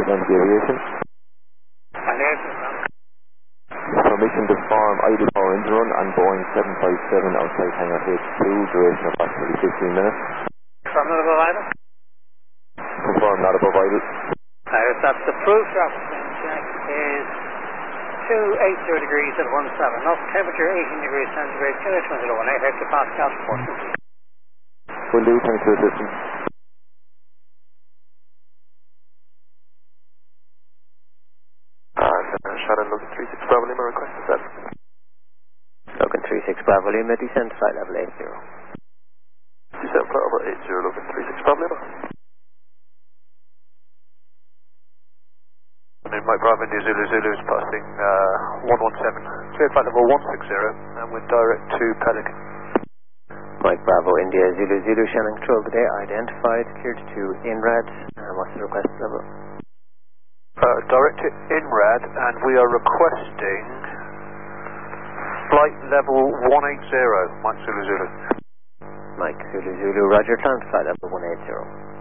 Atlantic Aviation. Permission to form idle power engine run on Boeing 757 outside hangar H2, duration of approximately 15 minutes. Confirm not above idle? Confirm not above idle. That's the proof oxygen check is 280 degrees at 17. Knob temperature 18 degrees centigrade, Kilo 2018, hectopascal proportion. Will do, thanks for the assistance. Shannon, Logan 36 Bravo Lima, request to set. Logan 36 Bravo Lima, descend to flight level 80. Descend flight level 80, Logan 36 Bravo Lima. Mike Bravo India Zulu Zulu is passing 117, clear flight level 160, and we're direct to Pelican. Mike Bravo India Zulu Zulu, Shannon control today identified, cleared to INRAD, and what's the request level? Direct to INRAD, and we are requesting flight level 180, Mike Zulu Zulu. Mike Zulu Zulu, roger, climb to flight level 180.